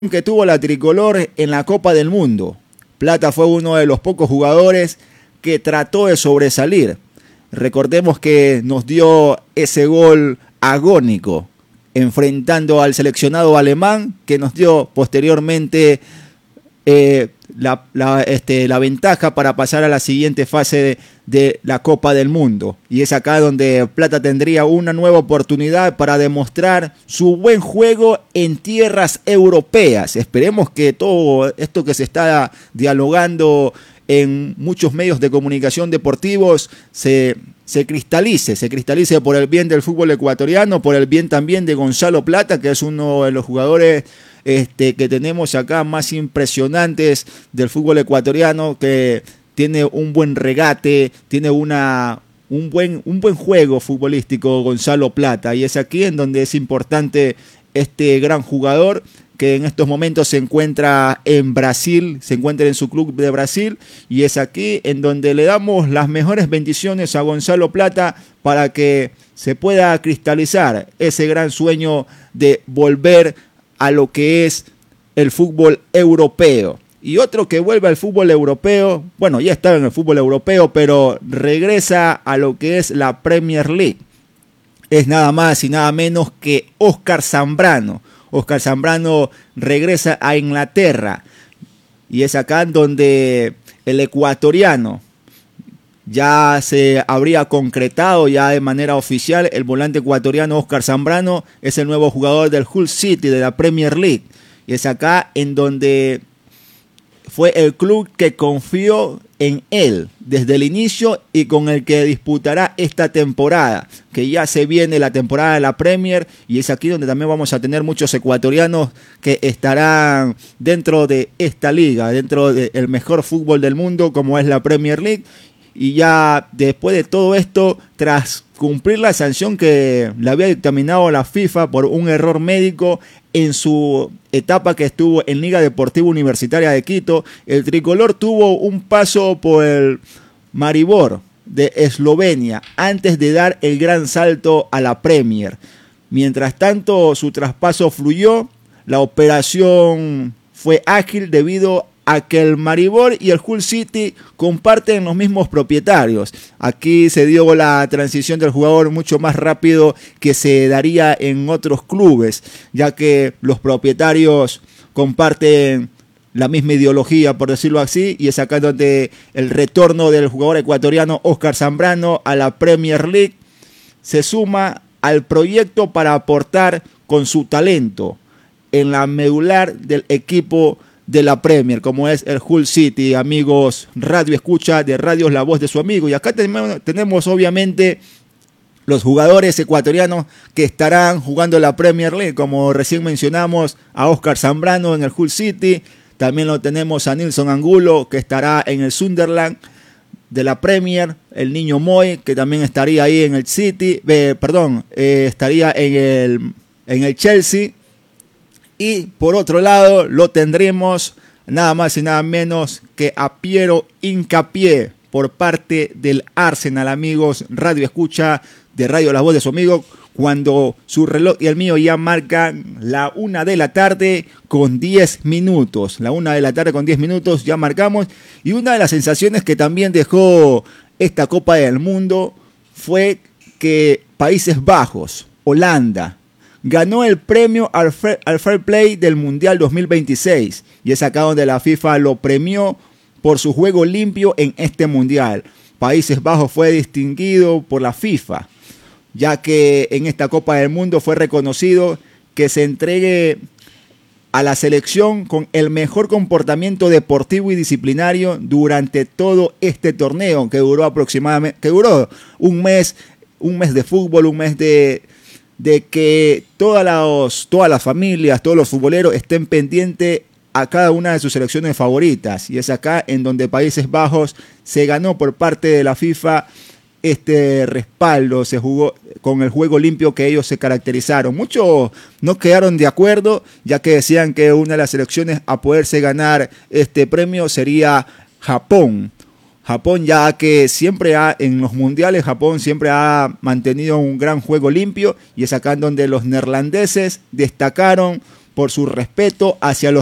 que tuvo la tricolor en la Copa del Mundo. Plata fue uno de los pocos jugadores que trató de sobresalir. Recordemos que nos dio ese gol agónico enfrentando al seleccionado alemán, que nos dio posteriormente la ventaja para pasar a la siguiente fase de la Copa del Mundo. Y es acá donde Plata tendría una nueva oportunidad para demostrar su buen juego en tierras europeas. Esperemos que todo esto que se está dialogando en muchos medios de comunicación deportivos se cristalice por el bien del fútbol ecuatoriano, por el bien también de Gonzalo Plata, que es uno de los jugadores que tenemos acá más impresionantes del fútbol ecuatoriano, que tiene un buen regate, tiene un buen juego futbolístico Gonzalo Plata, y es aquí en donde es importante este gran jugador que en estos momentos se encuentra en Brasil, se encuentra en su club de Brasil, y es aquí en donde le damos las mejores bendiciones a Gonzalo Plata para que se pueda cristalizar ese gran sueño de volver a lo que es el fútbol europeo. Y otro que vuelve al fútbol europeo, bueno, ya estaba en el fútbol europeo, pero regresa a lo que es la Premier League. Es nada más y nada menos que Óscar Zambrano. Óscar Zambrano regresa a Inglaterra, y es acá donde el ecuatoriano ya se habría concretado ya de manera oficial. El volante ecuatoriano Óscar Zambrano es el nuevo jugador del Hull City de la Premier League, y es acá en donde fue el club que confió en él desde el inicio y con el que disputará esta temporada, que ya se viene la temporada de la Premier, y es aquí donde también vamos a tener muchos ecuatorianos que estarán dentro de esta liga, dentro del mejor fútbol del mundo como es la Premier League. Y ya después de todo esto, tras cumplir la sanción que le había dictaminado la FIFA por un error médico en su etapa que estuvo en Liga Deportiva Universitaria de Quito, el tricolor tuvo un paso por el Maribor de Eslovenia antes de dar el gran salto a la Premier. Mientras tanto, su traspaso fluyó, la operación fue ágil debido a que el Maribor y el Hull City comparten los mismos propietarios. Aquí se dio la transición del jugador mucho más rápido que se daría en otros clubes, ya que los propietarios comparten la misma ideología, por decirlo así, y es acá donde el retorno del jugador ecuatoriano Óscar Zambrano a la Premier League se suma al proyecto para aportar con su talento en la medular del equipo de la Premier, como es el Hull City. Amigos, radio escucha de Radios La Voz de su amigo. Y acá tenemos obviamente los jugadores ecuatorianos que estarán jugando la Premier League, como recién mencionamos a Óscar Zambrano en el Hull City. También lo tenemos a Nilson Angulo, que estará en el Sunderland de la Premier. El niño Moy, que también estaría ahí en el City, estaría en el Chelsea. Y por otro lado lo tendremos nada más y nada menos que a Piero Hincapié por parte del Arsenal. Amigos, radio escucha de Radio La Voz de su amigo, cuando su reloj y el mío ya marcan la 1 de la tarde con 10 minutos. La 1 de la tarde con 10 minutos ya marcamos. Y una de las sensaciones que también dejó esta Copa del Mundo fue que Países Bajos, Holanda, ganó el premio al Fair Play del Mundial 2026, y es acá donde la FIFA lo premió por su juego limpio en este Mundial. Países Bajos fue distinguido por la FIFA, ya que en esta Copa del Mundo fue reconocido que se entregue a la selección con el mejor comportamiento deportivo y disciplinario durante todo este torneo, que duró un mes de fútbol, un mes de que todas las familias, todos los futboleros estén pendientes a cada una de sus selecciones favoritas. Y es acá en donde Países Bajos se ganó por parte de la FIFA este respaldo, se jugó con el juego limpio que ellos se caracterizaron. Muchos no quedaron de acuerdo, ya que decían que una de las selecciones a poderse ganar este premio sería Japón. Japón, ya que en los mundiales Japón siempre ha mantenido un gran juego limpio, y es acá donde los neerlandeses destacaron por su respeto hacia los